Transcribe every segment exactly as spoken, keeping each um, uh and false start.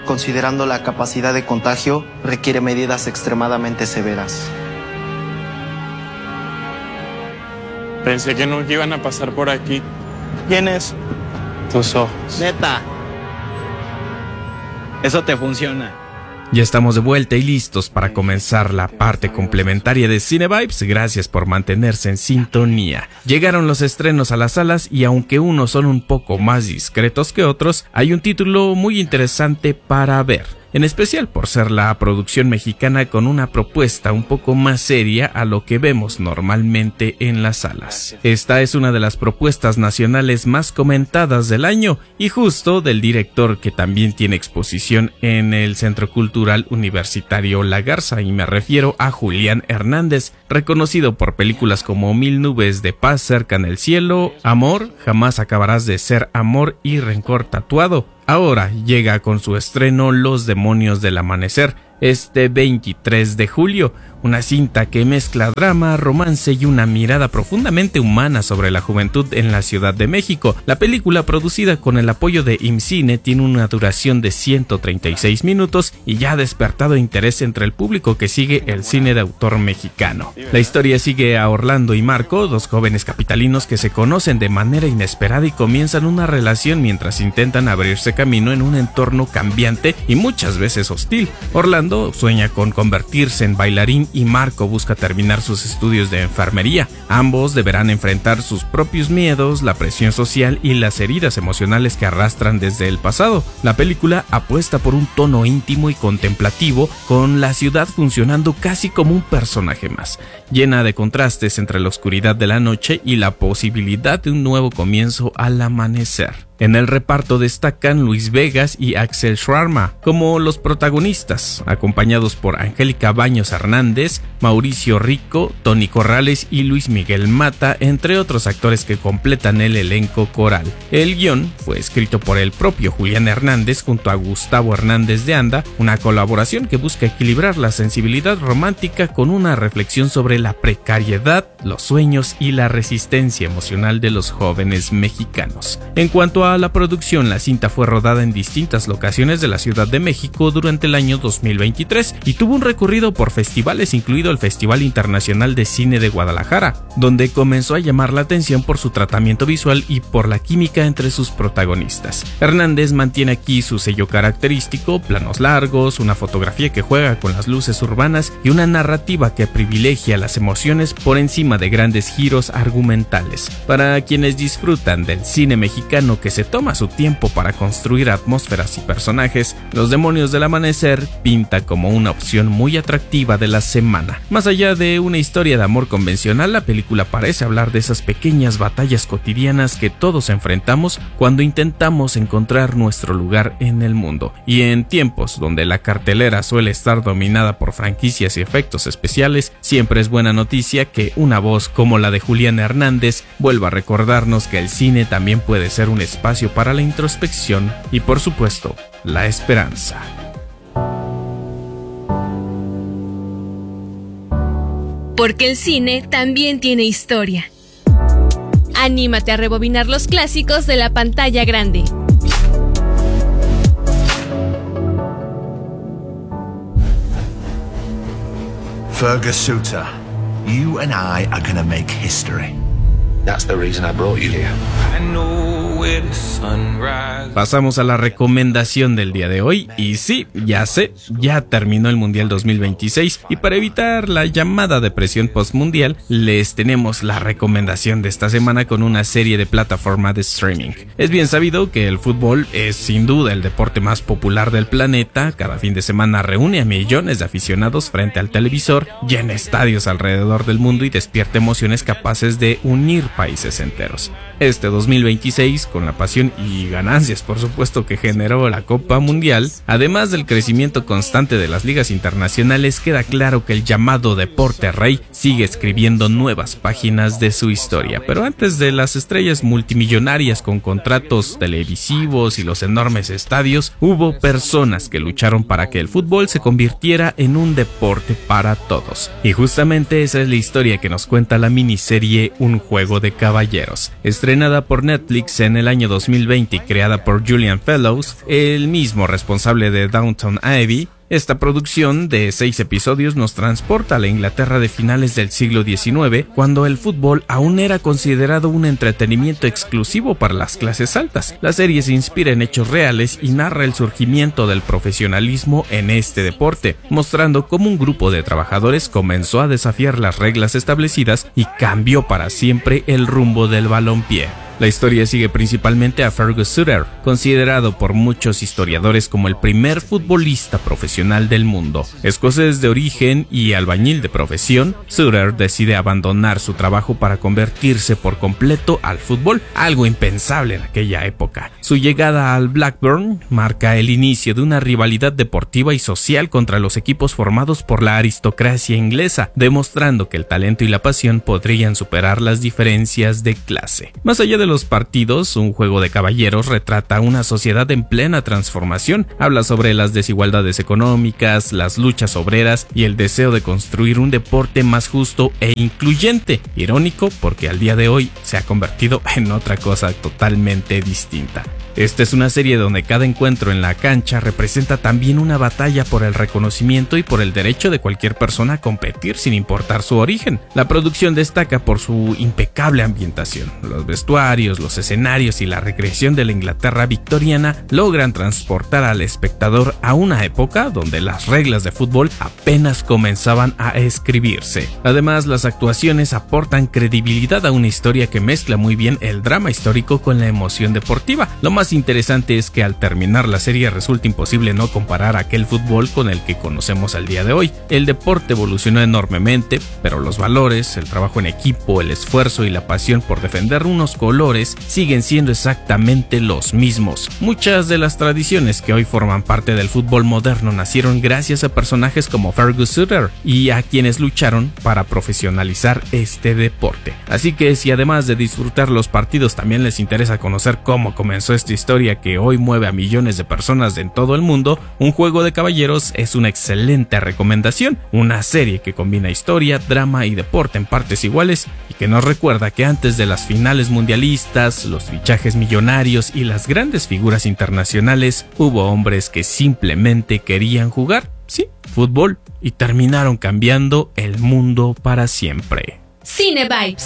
considerando la capacidad de contagio, requiere medidas extremadamente severas. Pensé que nunca iban a pasar por aquí. ¿Quiénes? Tus ojos. Neta. Eso te funciona. Ya estamos de vuelta y listos para comenzar la parte complementaria de Cine Vibes. Gracias por mantenerse en sintonía. Llegaron los estrenos a las salas y aunque unos son un poco más discretos que otros, hay un título muy interesante para ver. En especial por ser la producción mexicana con una propuesta un poco más seria a lo que vemos normalmente en las salas. Esta es una de las propuestas nacionales más comentadas del año y justo del director que también tiene exposición en el Centro Cultural Universitario La Garza, y me refiero a Julián Hernández, reconocido por películas como Mil nubes de paz cerca en el cielo, Amor, Jamás acabarás de ser amor y Rencor tatuado. Ahora llega con su estreno Los demonios del amanecer, este veintitrés de julio, una cinta que mezcla drama, romance y una mirada profundamente humana sobre la juventud en la Ciudad de México. La película, producida con el apoyo de IMCINE, tiene una duración de ciento treinta y seis minutos y ya ha despertado interés entre el público que sigue el cine de autor mexicano. La historia sigue a Orlando y Marco, dos jóvenes capitalinos que se conocen de manera inesperada y comienzan una relación mientras intentan abrirse camino en un entorno cambiante y muchas veces hostil. Orlando sueña con convertirse en bailarín y Marco busca terminar sus estudios de enfermería. Ambos deberán enfrentar sus propios miedos, la presión social y las heridas emocionales que arrastran desde el pasado. La película apuesta por un tono íntimo y contemplativo, con la ciudad funcionando casi como un personaje más, llena de contrastes entre la oscuridad de la noche y la posibilidad de un nuevo comienzo al amanecer. En el reparto destacan Luis Vegas y Axel Schwarma como los protagonistas, acompañados por Angélica Baños Hernández, Mauricio Rico, Tony Corrales y Luis Miguel Mata, entre otros actores que completan el elenco coral. El guión fue escrito por el propio Julián Hernández junto a Gustavo Hernández de Anda, una colaboración que busca equilibrar la sensibilidad romántica con una reflexión sobre la precariedad, los sueños y la resistencia emocional de los jóvenes mexicanos. En cuanto a la producción, la cinta fue rodada en distintas locaciones de la Ciudad de México durante el año dos mil veintitrés y tuvo un recorrido por festivales, incluido el Festival Internacional de Cine de Guadalajara, donde comenzó a llamar la atención por su tratamiento visual y por la química entre sus protagonistas. Hernández mantiene aquí su sello característico, planos largos, una fotografía que juega con las luces urbanas y una narrativa que privilegia las emociones por encima de grandes giros argumentales. Para quienes disfrutan del cine mexicano que se toma su tiempo para construir atmósferas y personajes, Los demonios del amanecer pinta como una opción muy atractiva de la semana. Más allá de una historia de amor convencional, la película parece hablar de esas pequeñas batallas cotidianas que todos enfrentamos cuando intentamos encontrar nuestro lugar en el mundo. Y en tiempos donde la cartelera suele estar dominada por franquicias y efectos especiales, siempre es buena noticia que una voz como la de Julián Hernández vuelva a recordarnos que el cine también puede ser un espacio para la introspección y, por supuesto, la esperanza. Porque el cine también tiene historia. Anímate a rebobinar los clásicos de la pantalla grande. Fergus Suter, you and I are gonna make history. That's the reason I brought you here. I know where the sunrise. Pasamos a la recomendación del día de hoy y sí, ya sé, ya terminó el Mundial dos mil veintiséis y para evitar la llamada depresión postmundial les tenemos la recomendación de esta semana con una serie de plataforma de streaming. Es bien sabido que el fútbol es sin duda el deporte más popular del planeta. Cada fin de semana reúne a millones de aficionados frente al televisor, llena estadios alrededor del mundo y despierta emociones capaces de unir países enteros. Este dos mil veintiséis, con la pasión y ganancias por supuesto que generó la Copa Mundial, además del crecimiento constante de las ligas internacionales, queda claro que el llamado deporte rey sigue escribiendo nuevas páginas de su historia. Pero antes de las estrellas multimillonarias con contratos televisivos y los enormes estadios, hubo personas que lucharon para que el fútbol se convirtiera en un deporte para todos. Y justamente esa es la historia que nos cuenta la miniserie Un juego de caballeros, estrenada por Netflix en el el año dos mil veinte y creada por Julian Fellowes, el mismo responsable de Downton Abbey, esta producción de seis episodios nos transporta a la Inglaterra de finales del siglo diecinueve, cuando el fútbol aún era considerado un entretenimiento exclusivo para las clases altas. La serie se inspira en hechos reales y narra el surgimiento del profesionalismo en este deporte, mostrando cómo un grupo de trabajadores comenzó a desafiar las reglas establecidas y cambió para siempre el rumbo del balompié. La historia sigue principalmente a Fergus Sutter, considerado por muchos historiadores como el primer futbolista profesional del mundo. Escocés de origen y albañil de profesión, Sutter decide abandonar su trabajo para convertirse por completo al fútbol, algo impensable en aquella época. Su llegada al Blackburn marca el inicio de una rivalidad deportiva y social contra los equipos formados por la aristocracia inglesa, demostrando que el talento y la pasión podrían superar las diferencias de clase. Más allá de los partidos, Un juego de caballeros retrata una sociedad en plena transformación. Habla sobre las desigualdades económicas, las luchas obreras y el deseo de construir un deporte más justo e incluyente. Irónico porque al día de hoy se ha convertido en otra cosa totalmente distinta. Esta es una serie donde cada encuentro en la cancha representa también una batalla por el reconocimiento y por el derecho de cualquier persona a competir sin importar su origen. La producción destaca por su impecable ambientación. Los vestuarios, los escenarios y la recreación de la Inglaterra victoriana logran transportar al espectador a una época donde las reglas de fútbol apenas comenzaban a escribirse. Además, las actuaciones aportan credibilidad a una historia que mezcla muy bien el drama histórico con la emoción deportiva. Lo más interesante es que al terminar la serie resulta imposible no comparar aquel fútbol con el que conocemos al día de hoy. El deporte evolucionó enormemente, pero los valores, el trabajo en equipo, el esfuerzo y la pasión por defender unos colores siguen siendo exactamente los mismos. Muchas de las tradiciones que hoy forman parte del fútbol moderno nacieron gracias a personajes como Fergus Sutter y a quienes lucharon para profesionalizar este deporte. Así que si además de disfrutar los partidos también les interesa conocer cómo comenzó esta historia que hoy mueve a millones de personas en todo el mundo, Un juego de caballeros es una excelente recomendación, una serie que combina historia, drama y deporte en partes iguales y que nos recuerda que antes de las finales mundialistas, los fichajes millonarios y las grandes figuras internacionales, hubo hombres que simplemente querían jugar, sí, fútbol, y terminaron cambiando el mundo para siempre. Cine Vibes.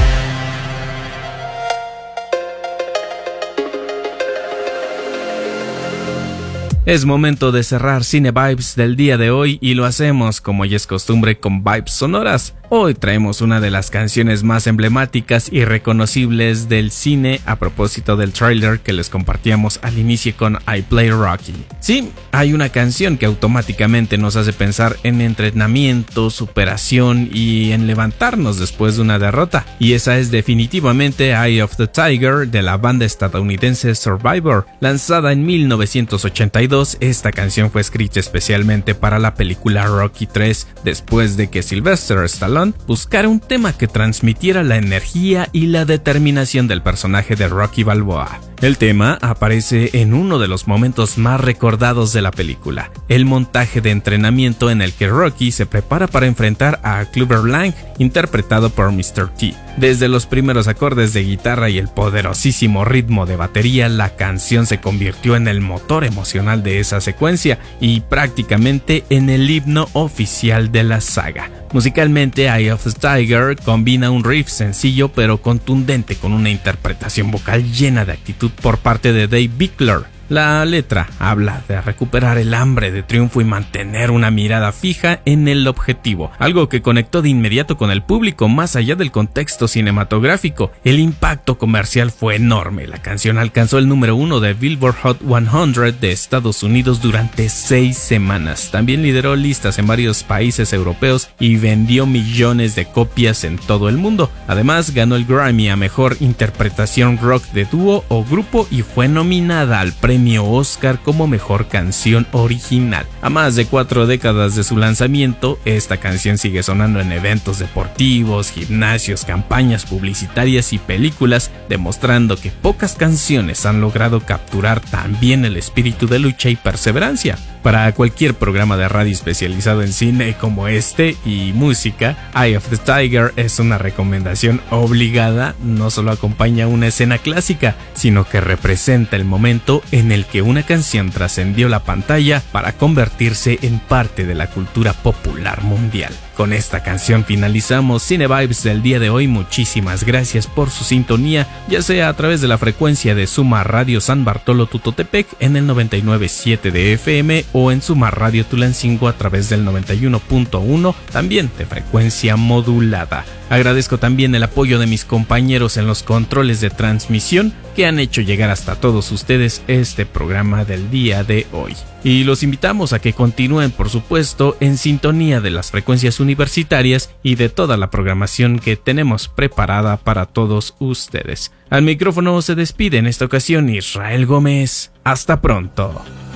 Es momento de cerrar Cine Vibes del día de hoy y lo hacemos como ya es costumbre con vibes sonoras. Hoy traemos una de las canciones más emblemáticas y reconocibles del cine a propósito del tráiler que les compartíamos al inicio con I Play Rocky. Sí, hay una canción que automáticamente nos hace pensar en entrenamiento, superación y en levantarnos después de una derrota. Y esa es definitivamente Eye of the Tiger de la banda estadounidense Survivor. Lanzada en mil novecientos ochenta y dos, esta canción fue escrita especialmente para la película Rocky tres después de que Sylvester Stallone buscara un tema que transmitiera la energía y la determinación del personaje de Rocky Balboa. El tema aparece en uno de los momentos más recordados de la película, el montaje de entrenamiento en el que Rocky se prepara para enfrentar a Clubber Lang, interpretado por mister T. Desde los primeros acordes de guitarra y el poderosísimo ritmo de batería, la canción se convirtió en el motor emocional de esa secuencia y prácticamente en el himno oficial de la saga. Musicalmente, Eye of the Tiger combina un riff sencillo pero contundente con una interpretación vocal llena de actitud por parte de Dave Bickler. La letra habla de recuperar el hambre de triunfo y mantener una mirada fija en el objetivo, algo que conectó de inmediato con el público más allá del contexto cinematográfico. El impacto comercial fue enorme. La canción alcanzó el número uno de Billboard Hot cien de Estados Unidos durante seis semanas. También lideró listas en varios países europeos y vendió millones de copias en todo el mundo. Además, ganó el Grammy a Mejor Interpretación Rock de Dúo o Grupo y fue nominada al premio premio Oscar como mejor canción original. A más de cuatro décadas de su lanzamiento, esta canción sigue sonando en eventos deportivos, gimnasios, campañas publicitarias y películas, demostrando que pocas canciones han logrado capturar tan bien el espíritu de lucha y perseverancia. Para cualquier programa de radio especializado en cine como este y música, Eye of the Tiger es una recomendación obligada. No solo acompaña una escena clásica, sino que representa el momento en el que una canción trascendió la pantalla para convertirse en parte de la cultura popular mundial. Con esta canción finalizamos Cine Vibes del día de hoy. Muchísimas gracias por su sintonía, ya sea a través de la frecuencia de Suma Radio San Bartolo Tutotepec en el noventa y nueve punto siete de F M o en Suma Radio Tulancingo a través del noventa y uno punto uno, también de frecuencia modulada. Agradezco también el apoyo de mis compañeros en los controles de transmisión que han hecho llegar hasta todos ustedes este programa del día de hoy. Y los invitamos a que continúen, por supuesto, en sintonía de las frecuencias universitarias y de toda la programación que tenemos preparada para todos ustedes. Al micrófono se despide en esta ocasión Israel Gómez. Hasta pronto.